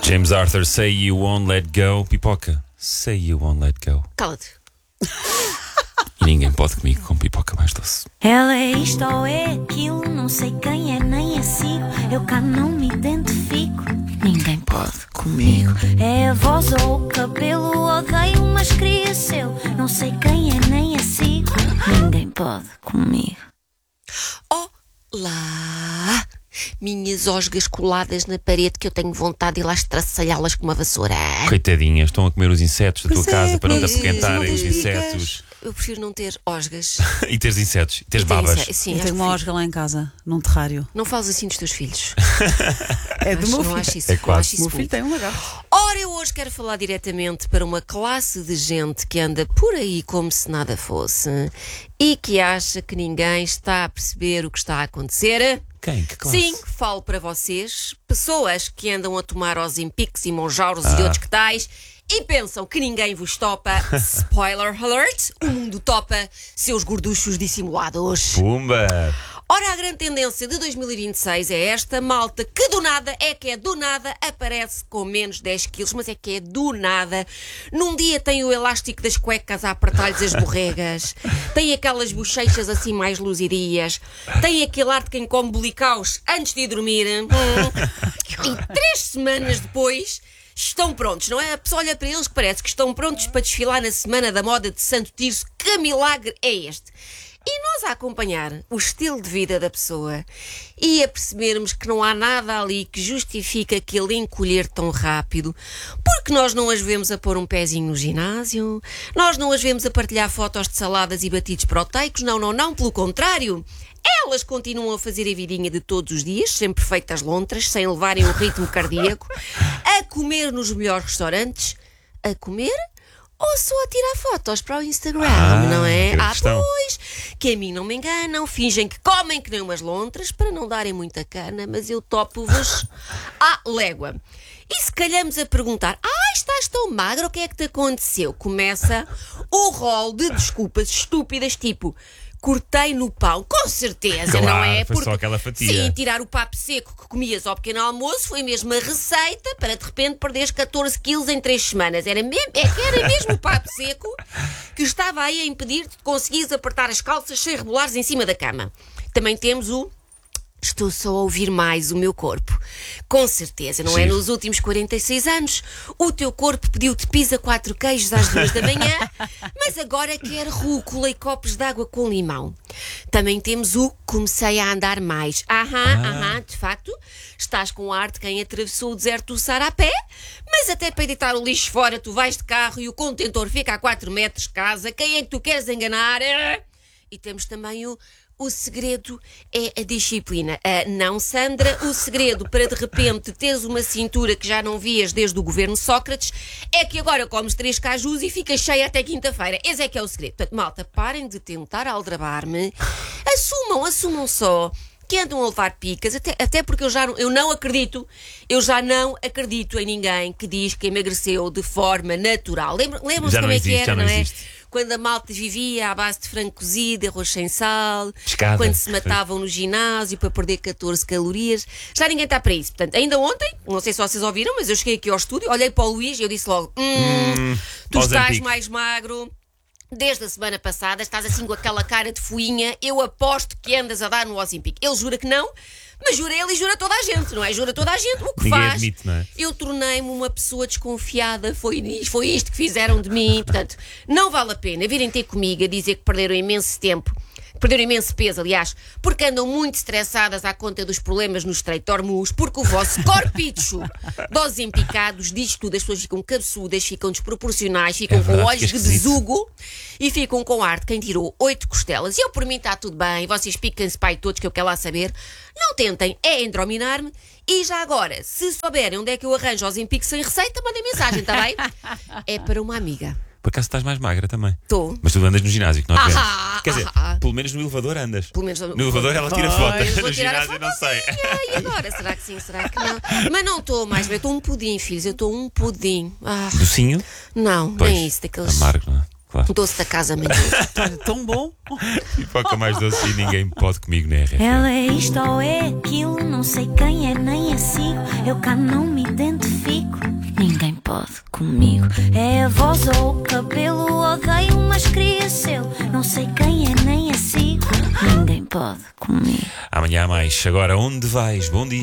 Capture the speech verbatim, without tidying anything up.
James Arthur, Say You Won't Let Go. Pipoca, Say You Won't Let Go. Cala-te. E ninguém pode comigo com pipoca mais doce. Ela é isto ou é aquilo, não sei quem é nem a sigo. Eu cá não me identifico, ninguém pode comigo. É a voz ou o cabelo, odeio mas queria seu. Não sei quem é nem a sigo, ninguém pode comigo. Olá, minhas osgas coladas na parede que eu tenho vontade de ir lá estraçalhá-las com uma vassoura. Coitadinhas, estão a comer os insetos da tua Pois é, casa para não te mas- apoquentarem os mas- insetos. Eu prefiro não ter osgas. E teres insetos, e teres E ter babas. inse- Sim, Eu acho tenho que uma prefiro. osga lá em casa, num terrário. Não fales assim dos teus filhos. É do Acho- meu não filho. acho isso, É não quase. acho O isso meu filho bonito. tem um lagarto. Ora, eu hoje quero falar diretamente para uma classe de gente que anda por aí como se nada fosse e que acha que ninguém está a perceber o que está a acontecer. Quem? Que classe? Sim, falo para vocês, pessoas que andam a tomar Ozempics e Monjauros Ah. e outros que tais e pensam que ninguém vos topa. Spoiler alert, o mundo topa seus gorduchos dissimulados. Pumba! Ora, a grande tendência de dois mil e vinte e seis é esta malta que do nada, é que é do nada, aparece com menos de dez quilos, mas é que é do nada. Num dia tem o elástico das cuecas a apertar-lhes as borregas, tem aquelas bochechas assim mais luzidias, tem aquele ar de quem come bolicaus antes de ir dormir. Hum. E três semanas depois estão prontos, não é? A pessoa olha para eles que parece que estão prontos para desfilar na Semana da Moda de Santo Tirso. Que milagre é este? E nós a acompanhar o estilo de vida da pessoa e a percebermos que não há nada ali que justifique aquele encolher tão rápido, porque nós não as vemos a pôr um pezinho no ginásio, nós não as vemos a partilhar fotos de saladas e batidos proteicos, não, não, não, pelo contrário. Elas continuam a fazer a vidinha de todos os dias, sempre feitas lontras, sem levarem o ritmo cardíaco, a comer nos melhores restaurantes, a comer ou só a tirar fotos para o Instagram, Ah, não é? grande Ah, questão. pois, que a mim não me enganam, fingem que comem que nem umas lontras para não darem muita cana, mas eu topo-vos à légua. E se calhamos a perguntar, ah, estás tão magro, o que é que te aconteceu? Começa o rol de desculpas estúpidas, tipo, cortei no pão, com certeza, Claro, não é? foi só aquela fatia. Sim, tirar o papo seco que comias ao pequeno almoço foi mesmo a receita para de repente perderes catorze quilos em três semanas. Era mesmo, é que era mesmo o papo seco que estava aí a impedir-te de conseguires apertar as calças sem rebolares em cima da cama. Também temos o estou só a ouvir mais o meu corpo. Com certeza, não é? Giro. Nos últimos quarenta e seis anos, o teu corpo pediu-te pizza quatro queijos às duas da manhã, mas agora quer rúcula e copos de água com limão. Também temos o comecei a andar mais. Aham, aham, de facto, estás com ar de quem atravessou o deserto do Saara a pé, mas até para deitar o lixo fora tu vais de carro e o contentor fica a quatro metros de casa. Quem é que tu queres enganar? E temos também o O segredo é a disciplina. Ah, não, Sandra, o segredo para de repente teres uma cintura que já não vias desde o governo Sócrates é que agora comes três cajus e ficas cheia até quinta-feira. Esse é que é o segredo. Portanto, malta, parem de tentar aldrabar-me. Assumam, assumam só que andam a levar picas, até, até porque eu já não, eu não acredito, eu já não acredito em ninguém que diz que emagreceu de forma natural. Lembram- Lembram-se Já não como é que existe, era, já não não é? existe. Quando a malta vivia à base de frango cozido, arroz sem sal, Pescada. quando se matavam no ginásio para perder catorze calorias. Já ninguém está para isso. Portanto, ainda ontem, não sei se vocês ouviram, mas eu cheguei aqui ao estúdio, olhei para o Luís e eu disse logo: hum, tu estás Ozempic. mais magro. Desde a semana passada, estás assim com aquela cara de fuinha. Eu aposto que andas a dar no Ozempic. Ele jura que não, mas jura ele e jura toda a gente, não é? Jura toda a gente. O que Ninguém faz? admite, não é? Eu tornei-me uma pessoa desconfiada. Foi, nisto- foi isto que fizeram de mim. Portanto, não vale a pena virem ter comigo a dizer que perderam imenso tempo. Perderam imenso peso, aliás, porque andam muito estressadas à conta dos problemas no estreito Hormuz, porque o vosso corpicho doses empicados diz tudo. As pessoas ficam cabeçudas, ficam desproporcionais, ficam É com verdade, olhos fica de esquisito. besugo e ficam com ar de quem tirou oito costelas. E eu, por mim, está tudo bem. Vocês piquem-se pai todos, que eu quero lá saber. Não tentem, é endrominar-me. E já agora, se souberem onde é que eu arranjo Ozempic sem receita, mandem mensagem, está bem? É para uma amiga. Por acaso estás mais magra também. Estou. Mas tu andas no ginásio, que não é? Ah, Quer dizer, ah, ah. pelo menos no elevador andas. Pelo menos No elevador ela tira Pois, fotos. vou No tirar a ginásio não sei. E agora? Será que sim? Será que não? Mas não estou mais bem. Eu estou um pudim, filhos. Eu estou um pudim. Ah, Docinho? não, Pois. nem isso. Daqueles Amargo, não é? Claro. doce da casa amanhã. Olha, tão bom. Pipoca mais doce e ninguém pode comigo na R F M. Ela é isto ou é aquilo, não sei quem é nem a sigo. Eu cá não me identifico, pode comigo. É a voz ou o cabelo, odeio, mas queria seu. Não sei quem é, nem é sigo. Ninguém pode comigo. Amanhã há mais. Agora, onde vais? Bom dia.